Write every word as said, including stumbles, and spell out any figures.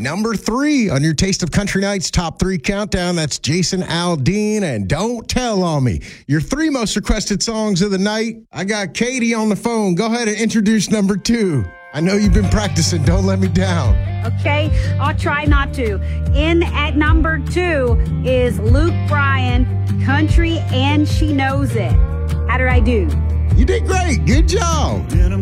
number three on your Taste of Country Nights top three countdown. That's Jason Aldean and Don't Tell on Me. Your three most requested songs of the night. I got Katie on the phone. Go ahead and introduce number two. I know you've been practicing. Don't let me down. Okay, I'll try not to. In at number two is Luke Bryan, Country and She Knows It. How did I do? You did great. Good job.